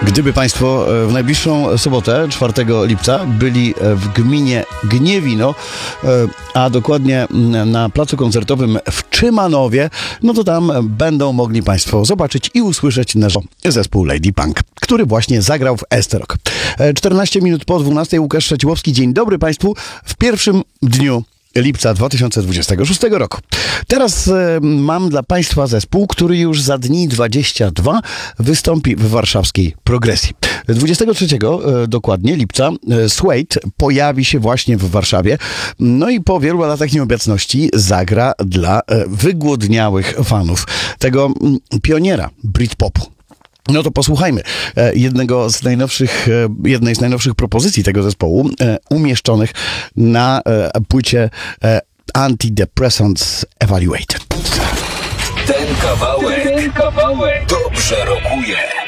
Gdyby Państwo w najbliższą sobotę, 4 lipca, byli w gminie Gniewino, a dokładnie na placu koncertowym w Czymanowie, no to tam będą mogli Państwo zobaczyć i usłyszeć nasz zespół Lady Punk, który właśnie zagrał w Esterok. 14 minut po 12 Łukasz Szeciłowski. Dzień dobry Państwu w pierwszym dniu lipca 2026 roku. Teraz mam dla Państwa zespół, który już za dni 22 wystąpi w warszawskiej Progresji. 23 dokładnie lipca Suede pojawi się właśnie w Warszawie. No i po wielu latach nieobecności zagra dla wygłodniałych fanów tego pioniera Britpopu. No to posłuchajmy jednej z najnowszych propozycji tego zespołu, umieszczonych na płycie Antidepressants Evaluated. Ten kawałek dobrze rokuje.